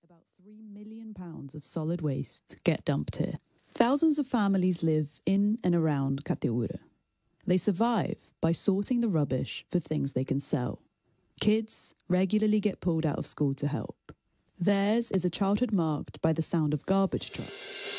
About £3 million of solid waste get dumped here. Thousands of families live in and around Kateura. They survive by sorting the rubbish for things they can sell. Kids regularly get pulled out of school to help. Theirs is a childhood marked by the sound of garbage trucks.